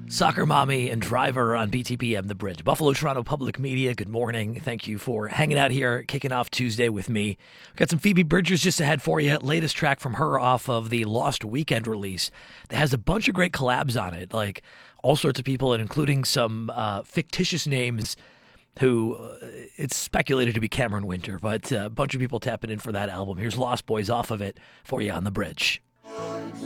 Soccer Mommy and Driver on BTPM The Bridge. Buffalo Toronto Public Media, good morning. Thank you for hanging out here, kicking off Tuesday with me. Got some Phoebe Bridgers just ahead for you. Latest track from her off of the Lost Weekend release that has a bunch of great collabs on it, like all sorts of people, and including some fictitious names who it's speculated to be Cameron Winter, but a bunch of people tapping in for that album. Here's Lost Boys off of it for you on The Bridge.